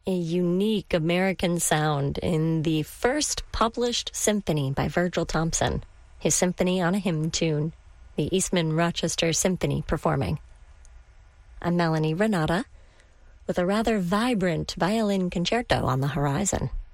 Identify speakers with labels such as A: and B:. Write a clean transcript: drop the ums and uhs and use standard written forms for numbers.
A: a unique American sound in the first published symphony by Virgil Thompson, his Symphony on a Hymn Tune, the Eastman Rochester Symphony performing. I'm Melanie Renata, with a rather vibrant violin concerto on the horizon.